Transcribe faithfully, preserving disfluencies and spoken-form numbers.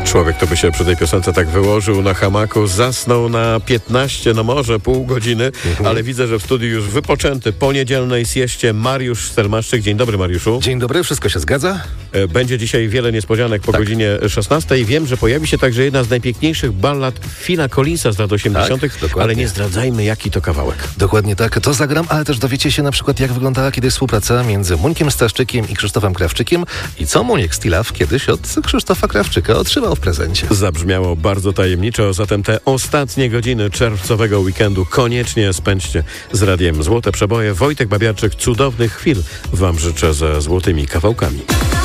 Człowiek to by się przy tej piosence tak wyłożył na hamaku, zasnął na piętnaście, no może pół godziny, mhm. ale widzę, że w studiu już wypoczęty po niedzielnej sieście Mariusz Stelmaszczyk. Dzień dobry, Mariuszu. Dzień dobry, wszystko się zgadza? Będzie dzisiaj wiele niespodzianek po tak. godzinie szesnastej. Wiem, że pojawi się także jedna z najpiękniejszych ballad Phila Collinsa z lat osiemdziesiątych, tak, ale nie zdradzajmy, jaki to kawałek. Dokładnie tak, to zagram, ale też dowiecie się na przykład, jak wyglądała kiedyś współpraca między Muńkiem Staszczykiem i Krzysztofem Krawczykiem i co Muniek Stilaw kiedyś od Krzysztofa Krawczyka otrzymał w prezencie. Zabrzmiało bardzo tajemniczo, zatem te ostatnie godziny czerwcowego weekendu koniecznie spędźcie z Radiem Złote Przeboje. Wojtek Babiarczyk, cudownych chwil wam życzę ze złotymi kawałkami.